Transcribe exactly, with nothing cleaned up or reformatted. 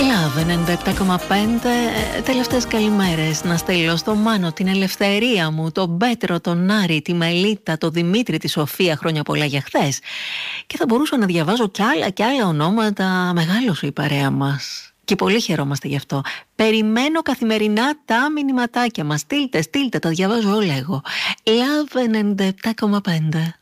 Love ενενήντα επτά κόμμα πέντε. Τελευταίες καλημέρες να στείλω στο Μάνο, την Ελευθερία μου, τον Πέτρο, τον Άρη, τη Μελίτα, τον Δημήτρη, τη Σοφία, χρόνια πολλά για χθες. Και θα μπορούσα να διαβάζω κι άλλα κι άλλα ονόματα. Μεγάλωσε η παρέα μας και πολύ χαιρόμαστε γι' αυτό. Περιμένω καθημερινά τα μηνυματάκια μας. Στείλτε, στείλτε, τα διαβάζω όλα εγώ. Love ενενήντα επτά κόμμα πέντε.